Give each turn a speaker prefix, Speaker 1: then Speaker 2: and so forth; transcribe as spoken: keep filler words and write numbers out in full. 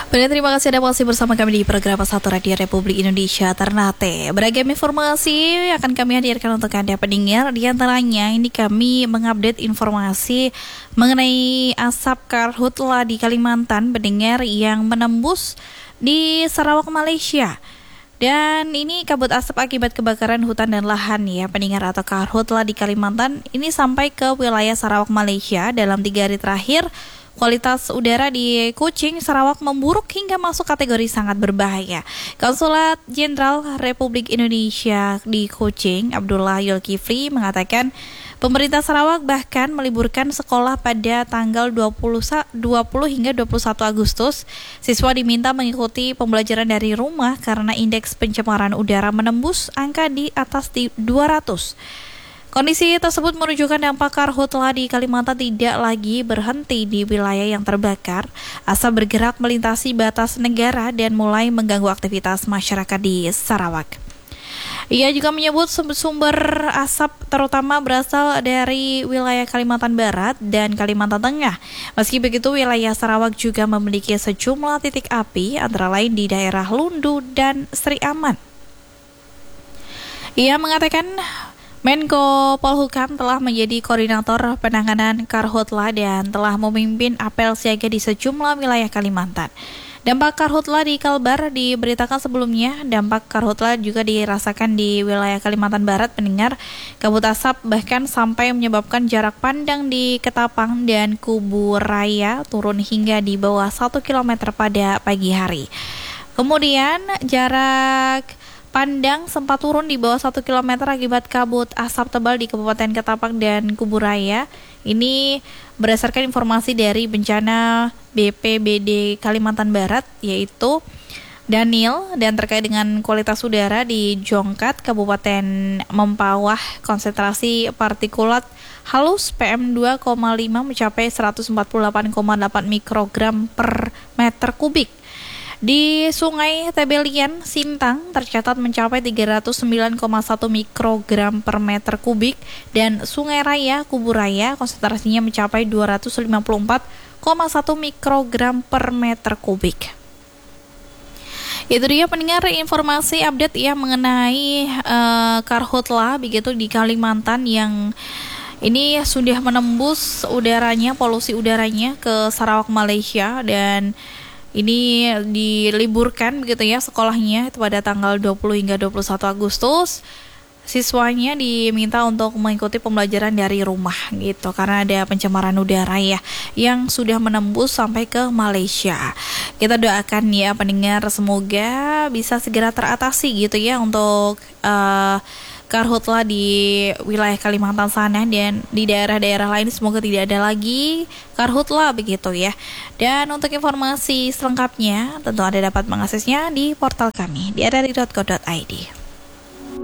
Speaker 1: Baik, terima kasih Anda masih bersama kami di program satu Radio Republik Indonesia Ternate. Beragam informasi akan kami hadirkan untuk Anda pendengar. Di antaranya ini kami mengupdate informasi mengenai asap karhutla di Kalimantan pendengar yang menembus di Sarawak, Malaysia. Dan ini kabut asap akibat kebakaran hutan dan lahan ya pendengar atau karhutla di Kalimantan ini sampai ke wilayah Sarawak, Malaysia. Dalam tiga hari terakhir, kualitas udara di Kuching, Sarawak memburuk hingga masuk kategori sangat berbahaya. Konsulat Jenderal Republik Indonesia di Kuching, Abdullah Yulkifli, mengatakan pemerintah Sarawak bahkan meliburkan sekolah pada tanggal dua puluh hingga dua puluh satu Agustus. Siswa diminta mengikuti pembelajaran dari rumah karena indeks pencemaran udara menembus angka di atas dua ratus. Kondisi tersebut menunjukkan dampak karhutla di Kalimantan tidak lagi berhenti di wilayah yang terbakar. Asap bergerak melintasi batas negara dan mulai mengganggu aktivitas masyarakat di Sarawak. Ia juga menyebut sumber asap terutama berasal dari wilayah Kalimantan Barat dan Kalimantan Tengah. Meski begitu, wilayah Sarawak juga memiliki sejumlah titik api, antara lain di daerah Lundu dan Sri Aman. Ia mengatakan Menko Polhukam telah menjadi koordinator penanganan karhutla dan telah memimpin apel siaga di sejumlah wilayah Kalimantan. Dampak karhutla di Kalbar diberitakan sebelumnya. Dampak karhutla juga dirasakan di wilayah Kalimantan Barat pendengar. Kabut asap bahkan sampai menyebabkan jarak pandang di Ketapang dan Kubu Raya turun hingga di bawah satu kilometer pada pagi hari. Kemudian jarak pandang sempat turun di bawah satu kilometer akibat kabut asap tebal di Kabupaten Ketapang dan Kubu Raya. Ini berdasarkan informasi dari bencana B P B D Kalimantan Barat, yaitu Daniel, dan terkait dengan kualitas udara di Jongkat, Kabupaten Mempawah, konsentrasi partikulat halus P M dua koma lima mencapai seratus empat puluh delapan koma delapan mikrogram per meter kubik. Di Sungai Tebelian, Sintang tercatat mencapai tiga ratus sembilan koma satu mikrogram per meter kubik dan Sungai Raya, Kubu Raya konsentrasinya mencapai dua ratus lima puluh empat koma satu mikrogram per meter kubik. Itu dia pendengar informasi update ya mengenai uh, karhutla begitu di Kalimantan yang ini sudah menembus udaranya, polusi udaranya ke Sarawak, Malaysia, dan ini diliburkan begitu ya sekolahnya itu pada tanggal dua puluh hingga dua puluh satu Agustus. Siswanya diminta untuk mengikuti pembelajaran dari rumah gitu karena ada pencemaran udara ya yang sudah menembus sampai ke Malaysia. Kita doakan ya pendengar semoga bisa segera teratasi gitu ya untuk uh, karhutla di wilayah Kalimantan sana dan di daerah-daerah lain semoga tidak ada lagi karhutla begitu ya. Dan untuk informasi selengkapnya tentu Anda dapat mengaksesnya di portal kami di r r i dot co dot i d.